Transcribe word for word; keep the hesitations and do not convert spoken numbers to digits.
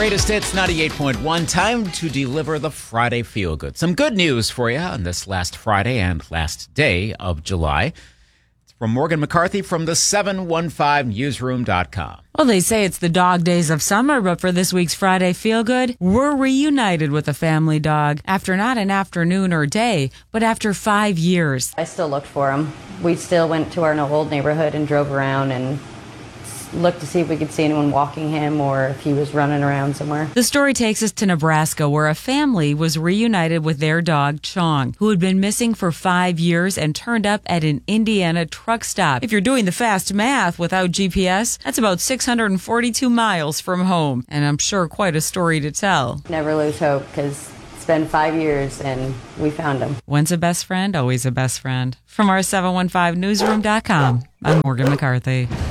Greatest Hits ninety-eight point one. Time to deliver the Friday Feel Good. Some good news for you on this last Friday and last day of July. It's from Morgan McCarthy from the seven one five newsroom dot com. Well, they say it's the dog days of summer, but for this week's Friday Feel Good, we're reunited with a family dog after not an afternoon or day, but after five years. I still looked for him. We still went to our old neighborhood and drove around and looked to see if we could see anyone walking him or if he was running around somewhere. The story takes us to Nebraska, where a family was reunited with their dog, Chong, who had been missing for five years and turned up at an Indiana truck stop. If you're doing the fast math without G P S, that's about six hundred forty-two miles from home, and I'm sure quite a story to tell. Never lose hope, because it's been five years and we found him. Once a best friend, always a best friend. From our seven one five newsroom dot com, I'm Morgan McCarthy.